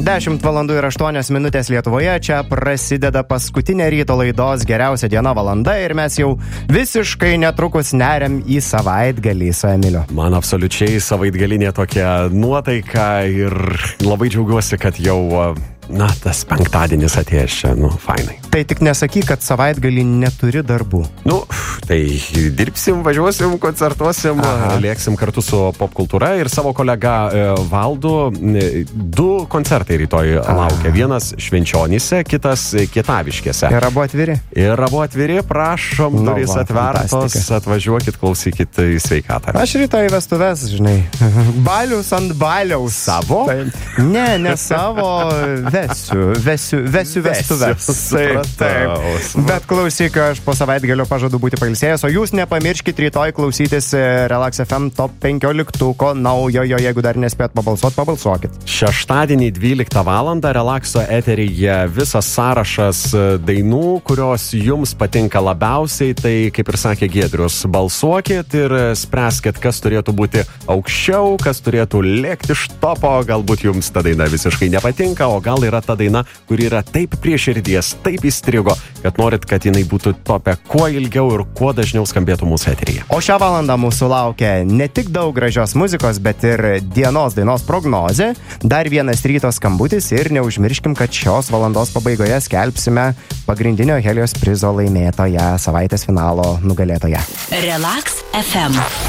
10 valandų ir 8 minutės Lietuvoje. Čia prasideda paskutinė ryto laidos geriausia diena valanda ir mes jau visiškai netrukus neriam į savaitgalį su Emiliu. Man absoliučiai savaitgalinė tokia nuotaika ir labai džiaugiuosi, kad jau... tas penktadienis atėjęs čia, fainai. Tai tik nesakyk, kad savaitgalį neturi darbų. Tai dirbsim, važiuosim, koncertuosim, lėksim kartu su popkultūra ir savo kolega Valdu. 2 koncertai rytoj laukia. Vienas Švenčionyse, kitas Kietaviškėse. Ir abu atviri? Ir abu atviri, prašom, durys atvertos, atvažiuokit, klausykit į sveikatą. Aš rytoj vestuves, žinai. Balius ant baliaus. Savo? Ne savo... Vesiu vestuves. Bet klausyk, aš po savaitgalio pažadu būti pailsėjęs, o jūs nepamirškit rytoj klausytis Relax FM top 15 naujojo, jeigu dar nespėt pabalsuokit. Šeštadienį 12 valandą Relaxo eteryje visas sąrašas dainų, kurios jums patinka labiausiai, tai kaip ir sakė Giedrius, balsuokit ir spręskit, kas turėtų būti aukščiau, kas turėtų lėkti iš topo, galbūt jums ta daina visiškai nepatinka, o gal yra ta daina, kuri yra taip prie širdies, taip įstrigo, kad norit, kad jinai būtų tope kuo ilgiau ir kuo dažniau skambėtų mūsų eteryje. O šią valandą mūsų laukia ne tik daug gražios muzikos, bet ir dienos dainos prognozė, dar vienas ryto skambutis ir neužmirškim, kad šios valandos pabaigoje skelbsime pagrindinio Helios prizo laimėtoją, savaitės finalo nugalėtoją. Relax FM.